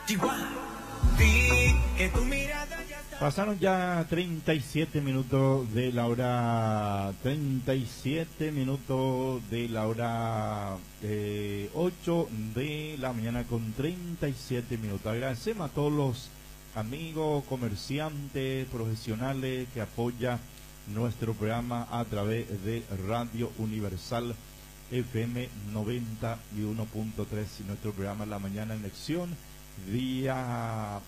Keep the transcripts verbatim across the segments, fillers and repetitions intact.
Pasaron ya treinta y siete minutos de la hora, treinta y siete minutos de la hora eh, ocho de la mañana con treinta y siete minutos. Agradecemos a todos los amigos, comerciantes, profesionales que apoyan nuestro programa a través de Radio Universal F M noventa y uno punto tres y nuestro programa La Mañana en Lección, día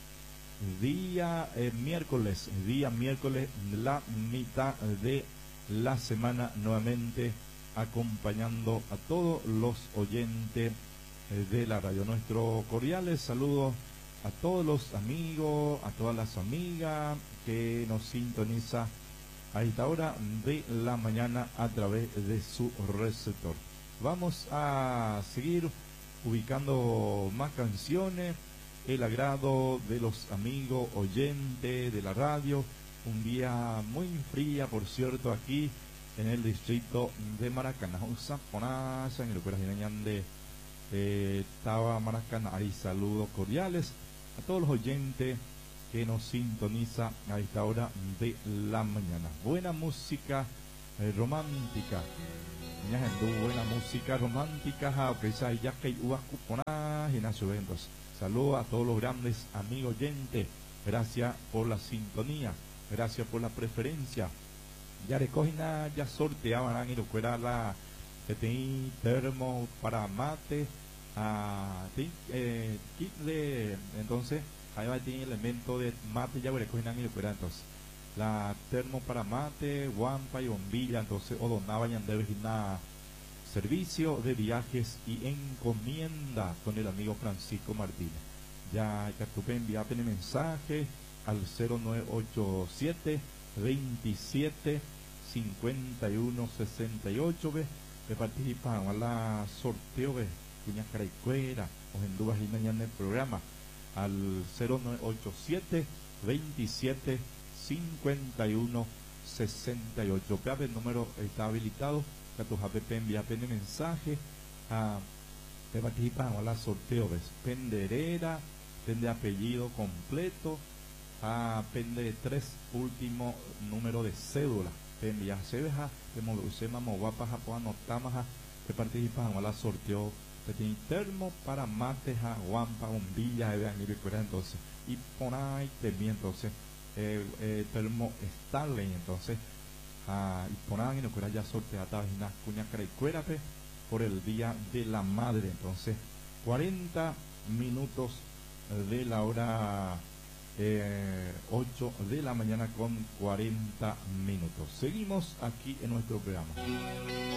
día eh, miércoles, día miércoles, la mitad de la semana, nuevamente acompañando a todos los oyentes eh, de la radio. Nuestros cordiales saludos a todos los amigos, a todas las amigas que nos sintoniza a esta hora de la mañana a través de su receptor. Vamos a seguir ubicando más canciones, el agrado de los amigos oyentes de la radio. Un día muy fría, por cierto, aquí en el distrito de Maracana. En el cual de estaba Maracana. Ahí saludos cordiales a todos los oyentes que nos sintoniza a esta hora de la mañana. Buena música eh, romántica. Buena música romántica. Ya que saludos a todos los grandes amigos oyentes. Gracias por la sintonía. Gracias por la preferencia. Ya recogina, ya sorteaban y lo que era la que tenía termo para mate. Ah, eh, kit de entonces ahí va a tener elemento de mate, ya recogen y lo que era entonces la termo para mate, guampa y bombilla. Entonces o donaba ya de servicio de viajes y encomienda con el amigo Francisco Martínez. Ya que tú enviaste el mensaje al cero nueve ocho siete, veintisiete, cincuenta y uno sesenta y ocho, ve, que participan a la sorteo, ve, cuñas caraicuera, o en dubas y mañana en el programa, al cero nueve ocho siete, veintisiete, cincuenta y uno sesenta y ocho. El número está habilitado. Que tu J P P envía pende mensaje a te participan a la sorteo, ves, penderera, pende apellido completo, a pende tres último número de cédula, pende ya se deja de usema guapa japón notamaja que participan a la sorteo que tiene termo para mate, guampa, bombilla, entonces y por ahí también entonces eh, eh, termo Stanley. Entonces Ah, y por ahí no que ya sorteada una cuña caraicuérate por el día de la madre. Entonces cuarenta minutos de la hora eh, ocho de la mañana con cuarenta minutos. Seguimos aquí en nuestro programa.